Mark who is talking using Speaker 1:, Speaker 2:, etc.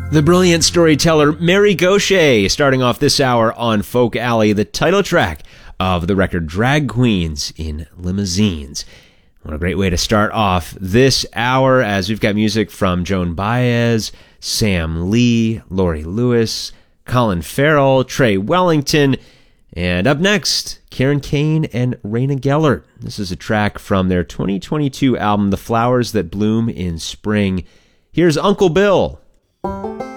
Speaker 1: The brilliant storyteller Mary Gauthier starting off this hour on Folk Alley, the title track of the record Drag Queens in Limousines. What a great way to start off this hour, as we've got music from Joan Baez, Sam Lee, Laurie Lewis, Colin Farrell, Trey Wellington, and up next, Karen Kane and Raina Gellert. This is a track from their 2022 album, The Flowers That Bloom in Spring. Here's Uncle Bill.